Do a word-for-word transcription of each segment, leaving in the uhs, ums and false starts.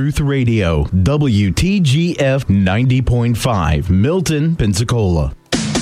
Truth Radio, W T G F ninety point five, Milton, Pensacola.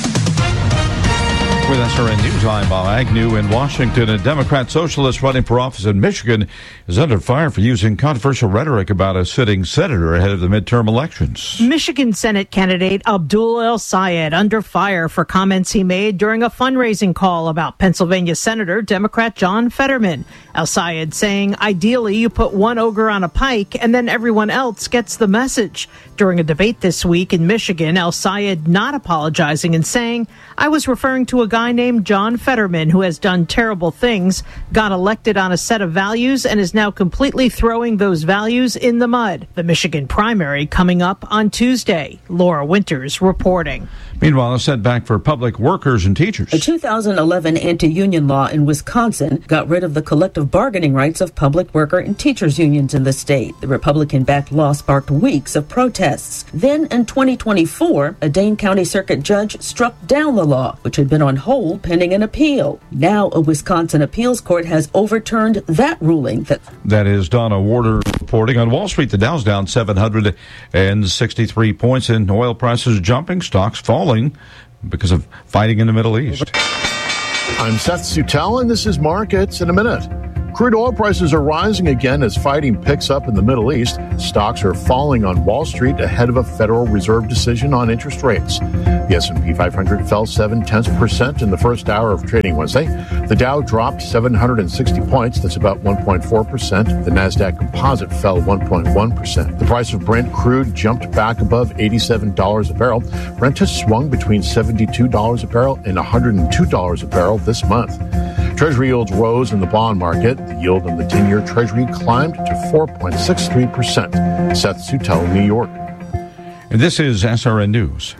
With S R N News, I'm Bob Agnew in Washington. A Democrat socialist running for office in Michigan is under fire for using controversial rhetoric about a sitting senator ahead of the midterm elections. Michigan Senate candidate Abdul El-Sayed under fire for comments he made during a fundraising call about Pennsylvania Senator Democrat John Fetterman. El-Sayed saying, ideally, you put one ogre on a pike and then everyone else gets the message. During a debate this week in Michigan, El-Sayed not apologizing and saying, I was referring to a guy named John Fetterman who has done terrible things, got elected on a set of values, and is now completely throwing those values in the mud. The Michigan primary coming up on Tuesday. Laura Winters reporting. Meanwhile, a setback for public workers and teachers. A two thousand eleven anti-union law in Wisconsin got rid of the collective bargaining rights of public worker and teachers unions in the state. The Republican-backed law sparked weeks of protests. Then, in twenty twenty-four, a Dane County Circuit judge struck down the law, which had been on hold pending an appeal. Now, a Wisconsin appeals court has overturned that ruling. That, that is Donna Warder reporting. On Wall Street, the Dow's down seven hundred sixty-three points, and oil prices jumping, stocks falling because of fighting in the Middle East. I'm Seth Sutel, and this is Markets in a Minute. Crude oil prices are rising again as fighting picks up in the Middle East. Stocks are falling on Wall Street ahead of a Federal Reserve decision on interest rates. The S and P five hundred fell seven tenths percent in the first hour of trading Wednesday. The Dow dropped seven hundred sixty points. That's about one point four percent. The Nasdaq Composite fell one point one percent. The price of Brent crude jumped back above eighty-seven dollars a barrel. Brent has swung between seventy-two dollars a barrel and one hundred two dollars a barrel this month. Treasury yields rose in the bond market. The yield on the ten-year Treasury climbed to four point six three percent. Seth Sutel, New York. And this is S R N News.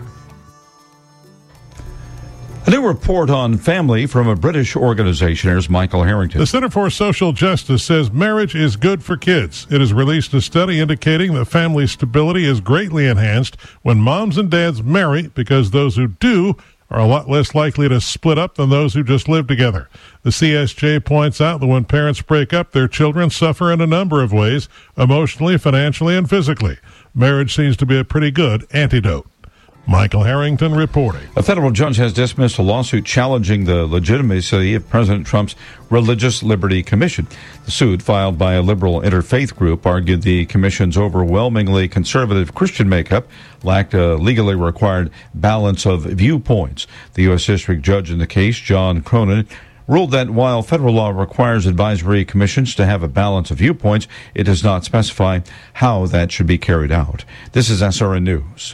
A new report on family from a British organization. Here's Michael Harrington. The Center for Social Justice says marriage is good for kids. It has released a study indicating that family stability is greatly enhanced when moms and dads marry, because those who do are a lot less likely to split up than those who just live together. The C S J points out that when parents break up, their children suffer in a number of ways, emotionally, financially, and physically. Marriage seems to be a pretty good antidote. Michael Harrington reporting. A federal judge has dismissed a lawsuit challenging the legitimacy of President Trump's Religious Liberty Commission. The suit, filed by a liberal interfaith group, argued the commission's overwhelmingly conservative Christian makeup lacked a legally required balance of viewpoints. The U S District Judge in the case, John Cronin, ruled that while federal law requires advisory commissions to have a balance of viewpoints, it does not specify how that should be carried out. This is S R N News.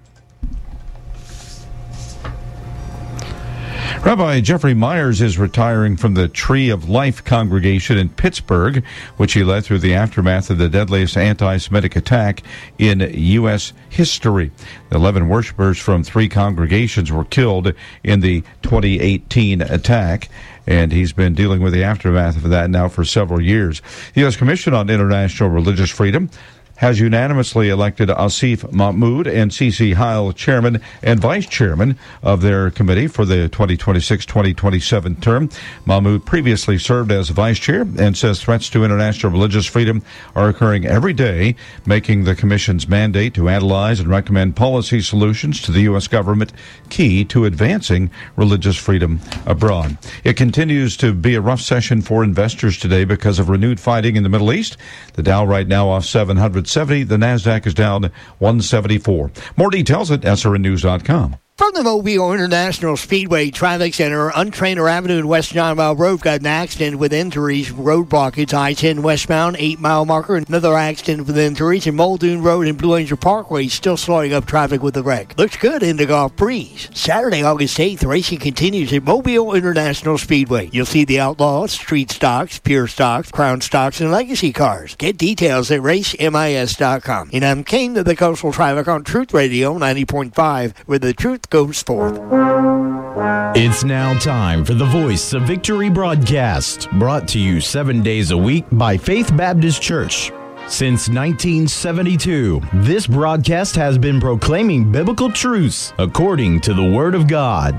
Rabbi Jeffrey Myers is retiring from the Tree of Life congregation in Pittsburgh, which he led through the aftermath of the deadliest anti-Semitic attack in U S history. Eleven worshipers from three congregations were killed in the twenty eighteen attack, and he's been dealing with the aftermath of that now for several years. The U S Commission on International Religious Freedom has unanimously elected Asif Mahmoud and C C Heil chairman and vice chairman of their committee for the twenty twenty-six twenty twenty-seven term. Mahmoud previously served as vice chair and says threats to international religious freedom are occurring every day, making the commission's mandate to analyze and recommend policy solutions to the U S government key to advancing religious freedom abroad. It continues to be a rough session for investors today because of renewed fighting in the Middle East. The Dow right now off seven hundred seventy. The Nasdaq is down one seventy-four. More details at S R N news dot com. From the Mobile International Speedway Traffic Center, Untrainer Avenue and West John Mile Road got an accident with injuries. Road blockage, I ten westbound, eight mile marker. Another accident with injuries. And Muldoon Road and Blue Angel Parkway still slowing up traffic with the wreck. Looks good in the Gulf Breeze. Saturday, August eighth, racing continues at Mobile International Speedway. You'll see the Outlaws, Street Stocks, Pure Stocks, Crown Stocks, and Legacy Cars. Get details at race mis dot com. And I'm Kane to the Coastal Traffic on Truth Radio ninety point five, where the truth goes forth. It's now time for the Voice of Victory broadcast, brought to you seven days a week by Faith Baptist Church. Since nineteen seventy-two, this broadcast has been proclaiming biblical truths according to the Word of God.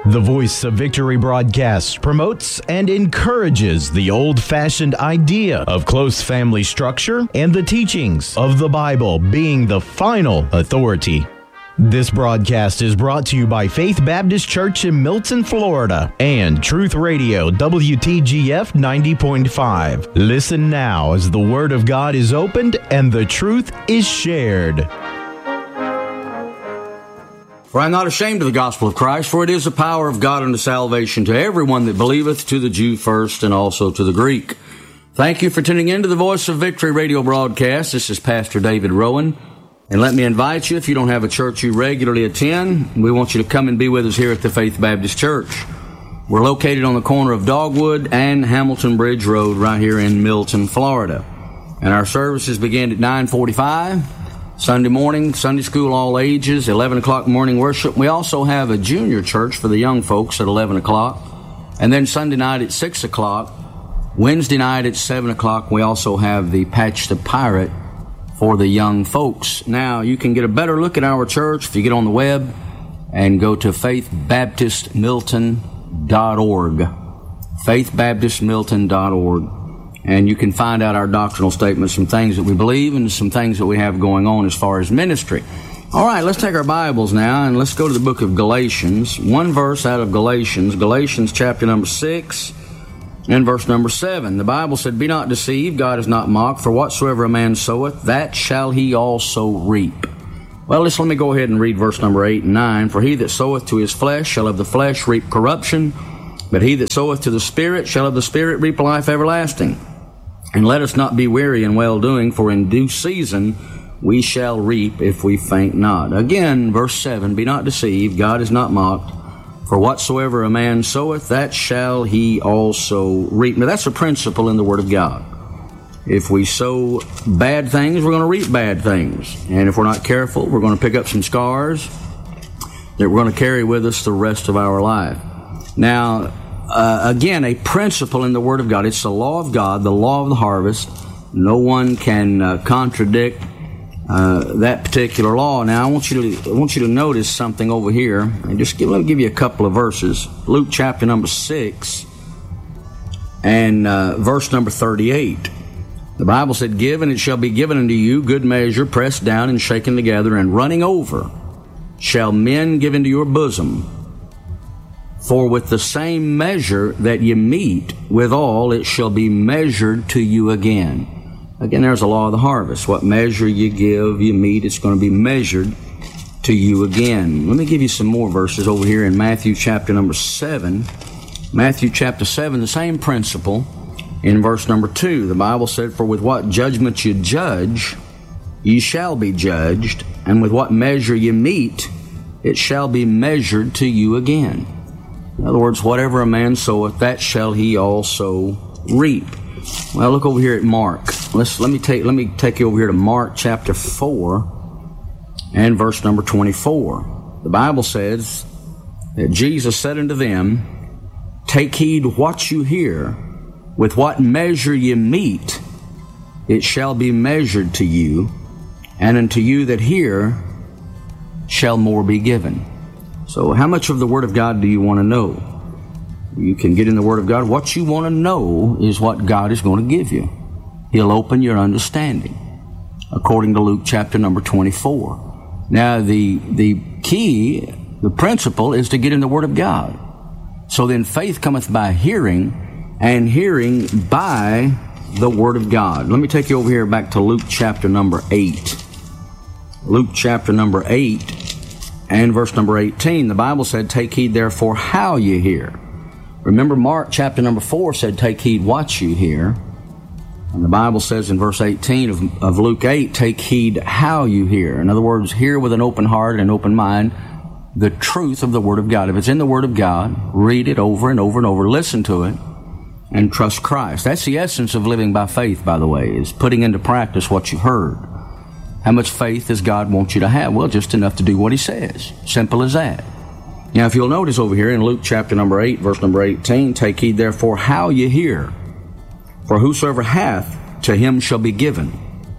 The Voice of Victory broadcast promotes and encourages the old-fashioned idea of close family structure and the teachings of the Bible being the final authority. This broadcast is brought to you by Faith Baptist Church in Milton, Florida, and Truth Radio W T G F ninety point five. Listen now as the Word of God is opened and the truth is shared. For I am not ashamed of the gospel of Christ, for it is the power of God unto salvation to everyone that believeth, to the Jew first, and also to the Greek. Thank you for tuning in to the Voice of Victory radio broadcast. This is Pastor David Rowan. And let me invite you, if you don't have a church you regularly attend, we want you to come and be with us here at the Faith Baptist Church. We're located on the corner of Dogwood and Hamilton Bridge Road right here in Milton, Florida. And our services begin at nine forty-five. Sunday morning, Sunday school, all ages, eleven o'clock morning worship. We also have a junior church for the young folks at eleven o'clock. And then Sunday night at six o'clock. Wednesday night at seven o'clock, we also have the Patch the Pirate for the young folks. Now, you can get a better look at our church if you get on the web and go to faith baptist milton dot org. faith baptist milton dot org. And you can find out our doctrinal statements, some things that we believe and some things that we have going on as far as ministry. All right, let's take our Bibles now and let's go to the book of Galatians. One verse out of Galatians, Galatians chapter number six and verse number seven. The Bible said, "Be not deceived, God is not mocked, for whatsoever a man soweth, that shall he also reap." Well, let's let me go ahead and read verse number eight and nine. "For he that soweth to his flesh shall of the flesh reap corruption, but he that soweth to the Spirit shall of the Spirit reap life everlasting. And let us not be weary in well-doing, for in due season we shall reap if we faint not." Again, verse seven, "Be not deceived, God is not mocked, for whatsoever a man soweth, that shall he also reap." Now, that's a principle in the Word of God. If we sow bad things, we're going to reap bad things. And if we're not careful, we're going to pick up some scars that we're going to carry with us the rest of our life. Now, Uh, again, a principle in the Word of God. It's the law of God, the law of the harvest. No one can uh, contradict uh, that particular law. Now, I want you to I want you to notice something over here, and just give, let me give you a couple of verses. Luke chapter number six and uh, verse number thirty-eight. The Bible said, "Give, and it shall be given unto you, good measure, pressed down and shaken together, and running over, shall men give into your bosom. For with the same measure that ye meet withal, it shall be measured to you again." Again, there's a law of the harvest. What measure you give, you meet, it's going to be measured to you again. Let me give you some more verses over here in Matthew chapter number seven. Matthew chapter seven, the same principle in verse number two. The Bible said, "For with what judgment you judge, ye shall be judged, and with what measure you meet, it shall be measured to you again." In other words, whatever a man soweth, that shall he also reap. Well, look over here at Mark. Let's let me take let me take you over here to Mark chapter four and verse number twenty-four. The Bible says that Jesus said unto them, "Take heed what you hear. With what measure ye meet, it shall be measured to you, and unto you that hear shall more be given." So how much of the Word of God do you want to know? You can get in the Word of God. What you want to know is what God is going to give you. He'll open your understanding, according to Luke chapter number twenty-four. Now, the, the key, the principle, is to get in the Word of God. So then faith cometh by hearing, and hearing by the Word of God. Let me take you over here back to Luke chapter number eight. Luke chapter number eight. And verse number eighteen, the Bible said, "Take heed therefore how you hear." Remember, Mark chapter number four said, "Take heed what you hear." And the Bible says in verse eighteen of, of Luke eight, "Take heed how you hear." In other words, hear with an open heart and an open mind the truth of the Word of God. If it's in the Word of God, read it over and over and over, listen to it, and trust Christ. That's the essence of living by faith, by the way, is putting into practice what you've heard. How much faith does God want you to have? Well, just enough to do what He says. Simple as that. Now, if you'll notice over here in Luke chapter number eight, verse number eighteen, "Take heed therefore how you hear. For whosoever hath, to him shall be given.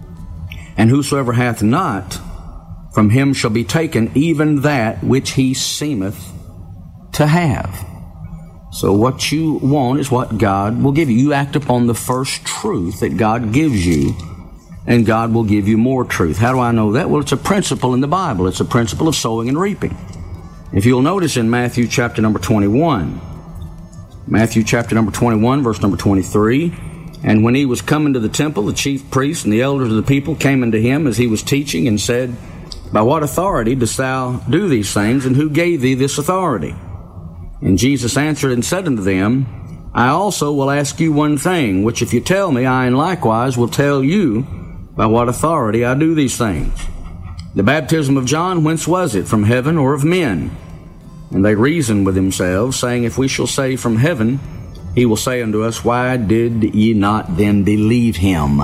And whosoever hath not, from him shall be taken even that which he seemeth to have. So what you want is what God will give you. You act upon the first truth that God gives you, and God will give you more truth. How do I know that? Well, it's a principle in the Bible. It's a principle of sowing and reaping. If you'll notice in Matthew chapter number twenty-one, Matthew chapter number twenty-one, verse number twenty-three, and when he was coming to the temple, the chief priests and the elders of the people came unto him as he was teaching and said, By what authority dost thou do these things, and who gave thee this authority? And Jesus answered and said unto them, I also will ask you one thing, which if you tell me, I in likewise will tell you by what authority I do these things. The baptism of John, whence was it, from heaven or of men? And they reasoned with themselves, saying, If we shall say from heaven, he will say unto us, Why did ye not then believe him?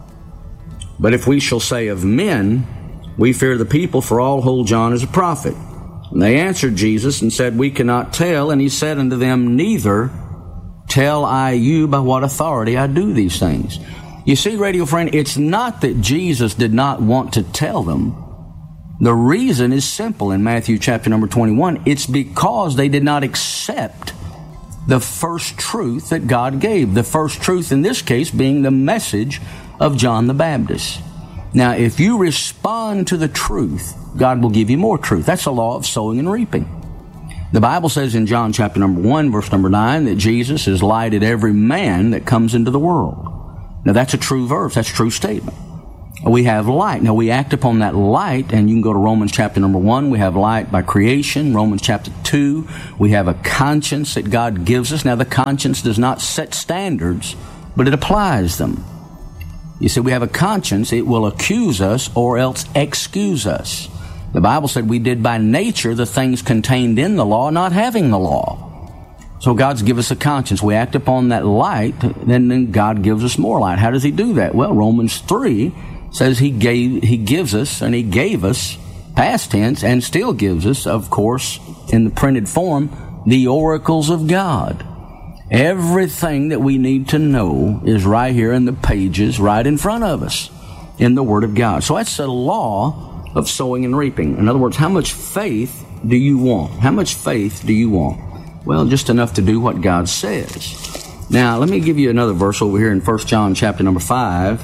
But if we shall say of men, we fear the people, for all hold John as a prophet. And they answered Jesus and said, We cannot tell. And he said unto them, Neither tell I you by what authority I do these things. You see, radio friend, it's not that Jesus did not want to tell them. The reason is simple in Matthew chapter number twenty-one. It's because they did not accept the first truth that God gave. The first truth in this case being the message of John the Baptist. Now, if you respond to the truth, God will give you more truth. That's the law of sowing and reaping. The Bible says in John chapter number one, verse number nine, that Jesus is lighted every man that comes into the world. Now, that's a true verse. That's a true statement. We have light. Now, we act upon that light, and you can go to Romans chapter number one. We have light by creation. Romans chapter two, we have a conscience that God gives us. Now, the conscience does not set standards, but it applies them. You see, we have a conscience. It will accuse us or else excuse us. The Bible said we did by nature the things contained in the law, not having the law. So God's given us a conscience. We act upon that light, then, then God gives us more light. How does he do that? Well, Romans three says he gave, he gives us, and he gave us, past tense, and still gives us, of course, in the printed form, the oracles of God. Everything that we need to know is right here in the pages, right in front of us, in the Word of God. So that's the law of sowing and reaping. In other words, how much faith do you want? How much faith do you want? Well, just enough to do what God says. Now, let me give you another verse over here in First John chapter number five.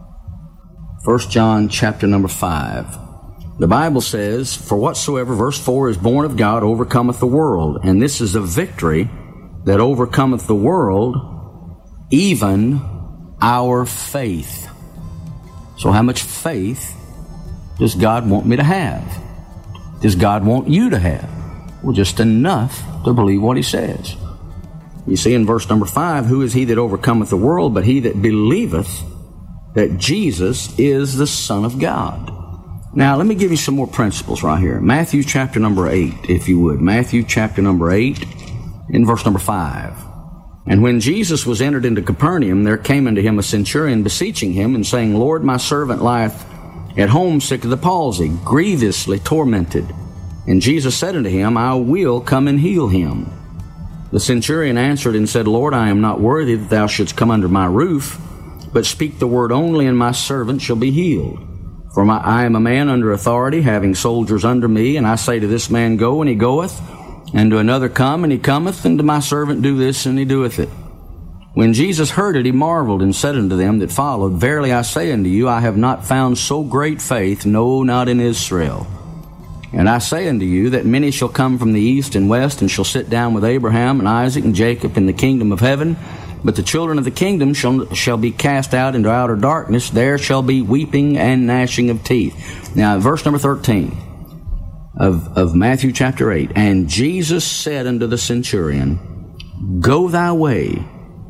First John chapter number five. The Bible says, For whatsoever, verse four, is born of God overcometh the world. And this is a victory that overcometh the world, even our faith. So how much faith does God want me to have? Does God want you to have? Well, just enough to believe what he says. You see in verse number five, Who is he that overcometh the world, but he that believeth that Jesus is the Son of God? Now, let me give you some more principles right here. Matthew chapter number eight, if you would. Matthew chapter number eight, in verse number five. And when Jesus was entered into Capernaum, there came unto him a centurion beseeching him, and saying, Lord, my servant lieth at home sick of the palsy, grievously tormented. And Jesus said unto him, I will come and heal him. The centurion answered and said, Lord, I am not worthy that thou shouldst come under my roof, but speak the word only, and my servant shall be healed. For my, I am a man under authority, having soldiers under me, and I say to this man, Go, and he goeth, and to another, Come, and he cometh, and to my servant, Do this, and he doeth it. When Jesus heard it, he marveled, and said unto them that followed, Verily I say unto you, I have not found so great faith, no, not in Israel. And I say unto you, that many shall come from the east and west, and shall sit down with Abraham and Isaac and Jacob in the kingdom of heaven. But the children of the kingdom shall, shall be cast out into outer darkness. There shall be weeping and gnashing of teeth. Now, verse number thirteen of, of Matthew chapter eight. And Jesus said unto the centurion, Go thy way,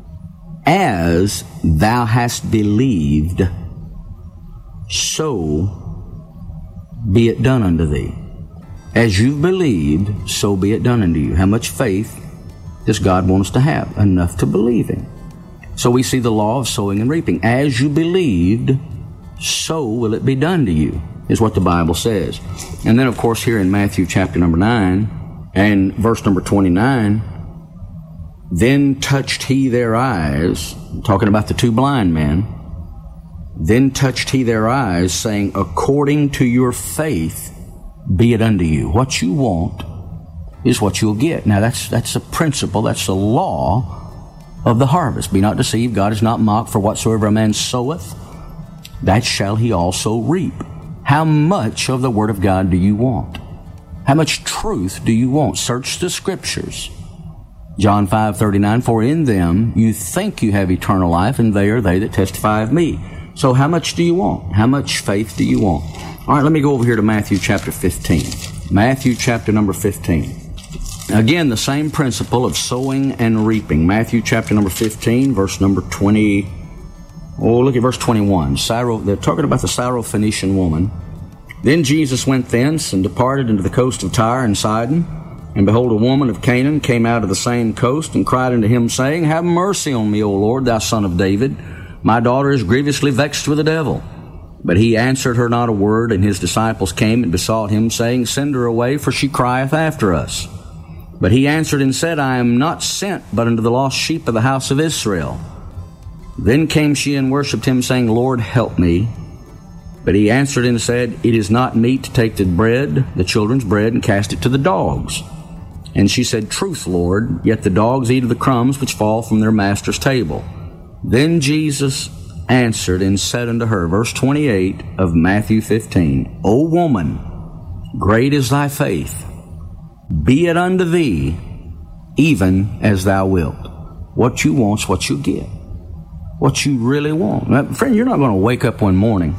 as thou hast believed, so be it done unto thee. As you've believed, so be it done unto you. How much faith does God want us to have? Enough to believe Him. So we see the law of sowing and reaping. As you believed, so will it be done to you, is what the Bible says. And then, of course, here in Matthew chapter number nine and verse number twenty-nine, then touched he their eyes, talking about the two blind men, then touched he their eyes, saying, According to your faith be it unto you. What you want, is what you'll get. Now, that's that's a principle, that's the law of the harvest. Be not deceived, God is not mocked, for whatsoever a man soweth, that shall he also reap. How much of the Word of God do you want? How much truth do you want? Search the Scriptures. John five thirty-nine, for in them you think you have eternal life, and they are they that testify of me. So how much do you want? How much faith do you want? All right, let me go over here to Matthew chapter fifteen. Matthew chapter number fifteen. Again, the same principle of sowing and reaping. Matthew chapter number fifteen, verse number twenty. Oh, look at verse twenty-one. Syro, they're talking about the Syrophoenician woman. Then Jesus went thence and departed into the coast of Tyre and Sidon. And behold, a woman of Canaan came out of the same coast and cried unto him, saying, Have mercy on me, O Lord, thou son of David. My daughter is grievously vexed with the devil. But he answered her not a word, and his disciples came and besought him, saying, Send her away, for she crieth after us. But he answered and said, I am not sent but unto the lost sheep of the house of Israel. Then came she and worshipped him, saying, Lord, help me. But he answered and said, It is not meet to take the bread, the children's bread, and cast it to the dogs. And she said, Truth, Lord, yet the dogs eat of the crumbs which fall from their master's table. Then Jesus answered and said unto her, verse twenty-eight of Matthew fifteen, O woman, great is thy faith. Be it unto thee, even as thou wilt. What you want's what you get. What you really want. Now, friend, you're not going to wake up one morning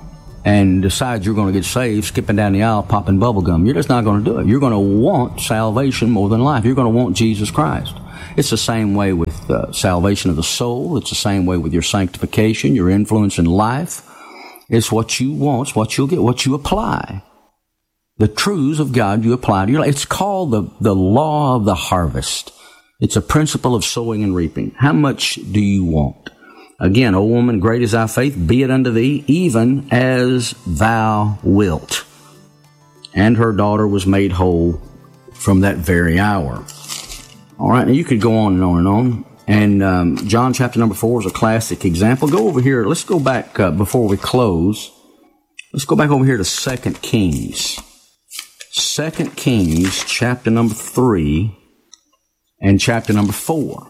and decide you're going to get saved, skipping down the aisle, popping bubble gum. You're just not going to do it. You're going to want salvation more than life. You're going to want Jesus Christ. It's the same way with uh, salvation of the soul. It's the same way with your sanctification, your influence in life. It's what you want, it's what you'll get, what you apply. The truths of God you apply to your life. It's called the, the law of the harvest. It's a principle of sowing and reaping. How much do you want? Again, O woman, great is thy faith, be it unto thee, even as thou wilt. And her daughter was made whole from that very hour. All right, now you could go on and on and on. And um, John chapter number four is a classic example. Go over here. Let's go back uh, before we close. Let's go back over here to Second Kings. Second Kings chapter number three and chapter number four.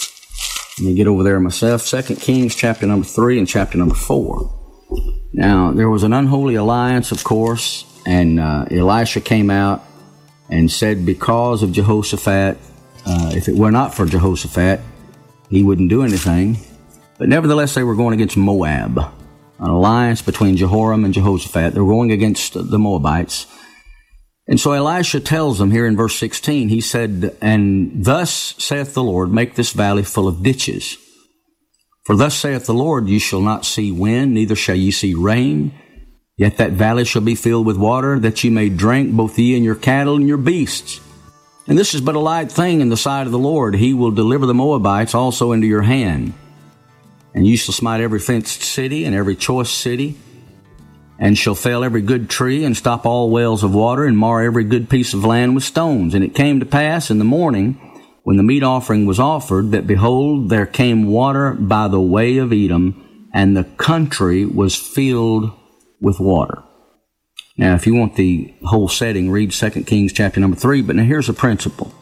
Let me get over there myself. Second Kings chapter number three and chapter number four. Now, there was an unholy alliance, of course, and uh, Elisha came out and said because of Jehoshaphat, uh, if it were not for Jehoshaphat, he wouldn't do anything. But nevertheless, they were going against Moab, an alliance between Jehoram and Jehoshaphat. They were going against the Moabites. And so Elisha tells them here in verse sixteen, he said, And thus saith the Lord, make this valley full of ditches. For thus saith the Lord, ye shall not see wind, neither shall ye see rain. Yet that valley shall be filled with water, that ye may drink, both ye and your cattle and your beasts. And this is but a light thing in the sight of the Lord. He will deliver the Moabites also into your hand. And ye shall smite every fenced city and every choice city, and shall fell every good tree, and stop all wells of water, and mar every good piece of land with stones. And it came to pass in the morning, when the meat offering was offered, that behold, there came water by the way of Edom, and the country was filled with water. Now, if you want the whole setting, read Second Kings chapter number three. But now here's a principle.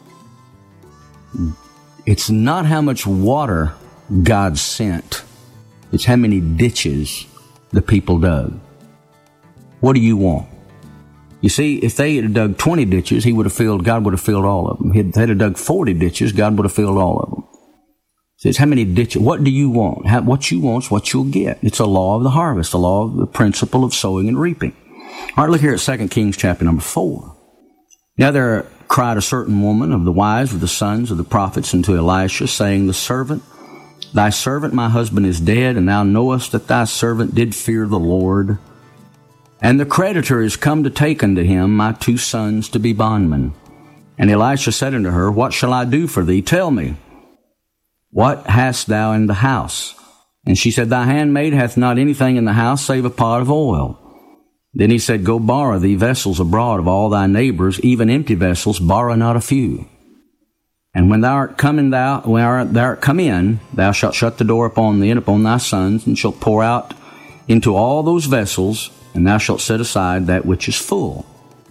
It's not how much water God sent. It's how many ditches the people dug. What do you want? You see, if they had dug twenty ditches, he would have filled, God would have filled all of them. If they had dug forty ditches, God would have filled all of them. So it's how many ditches. What do you want? How, what you want is what you'll get. It's a law of the harvest, a law of the principle of sowing and reaping. All right, look here at Second Kings chapter number four. Now there cried a certain woman of the wives of the sons of the prophets unto Elisha, saying, The servant, thy servant my husband is dead, and thou knowest that thy servant did fear the Lord. And the creditor is come to take unto him my two sons to be bondmen. And Elisha said unto her, What shall I do for thee? Tell me. What hast thou in the house? And she said, Thy handmaid hath not anything in the house save a pot of oil. Then he said, Go borrow thee vessels abroad of all thy neighbors, even empty vessels, borrow not a few. And when thou art come in, thou, when thou art come in, thou shalt shut the door upon thee and upon thy sons, and shalt pour out into all those vessels, and thou shalt set aside that which is full.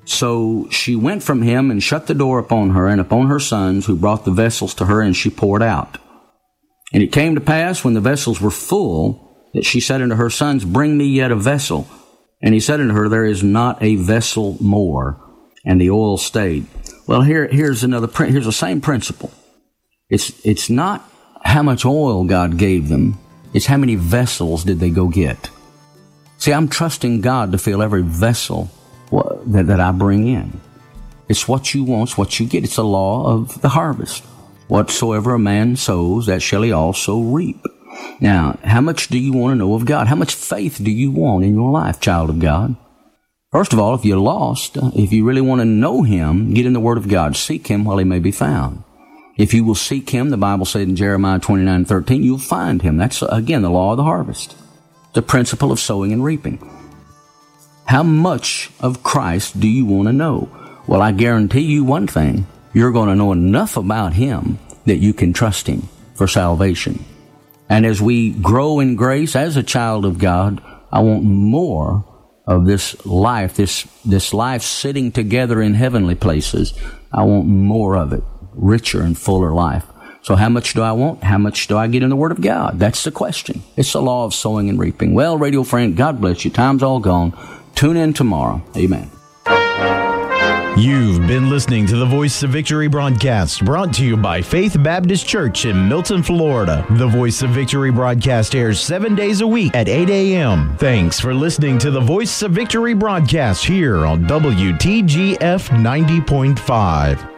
So she went from him and shut the door upon her and upon her sons, who brought the vessels to her, and she poured out. And it came to pass, when the vessels were full, that she said unto her sons, Bring me yet a vessel. And he said unto her, There is not a vessel more. And the oil stayed. Well, here, here's another, here's the same principle. It's, it's not how much oil God gave them. It's how many vessels did they go get. See, I'm trusting God to fill every vessel that, that I bring in. It's what you want, it's what you get. It's the law of the harvest. Whatsoever a man sows, that shall he also reap. Now, how much do you want to know of God? How much faith do you want in your life, child of God? First of all, if you're lost, if you really want to know Him, get in the Word of God. Seek Him while He may be found. If you will seek Him, the Bible said in Jeremiah twenty-nine thirteen, you'll find Him. That's, again, the law of the harvest. The principle of sowing and reaping. How much of Christ do you want to know? Well, I guarantee you one thing. You're going to know enough about Him that you can trust Him for salvation. And as we grow in grace as a child of God, I want more of this life, this, this life sitting together in heavenly places. I want more of it, richer and fuller life. So how much do I want? How much do I get in the Word of God? That's the question. It's the law of sowing and reaping. Well, radio friend, God bless you. Time's all gone. Tune in tomorrow. Amen. You've been listening to the Voice of Victory broadcast, brought to you by Faith Baptist Church in Milton, Florida. The Voice of Victory broadcast airs seven days a week at eight a.m. Thanks for listening to the Voice of Victory broadcast here on W T G F ninety point five.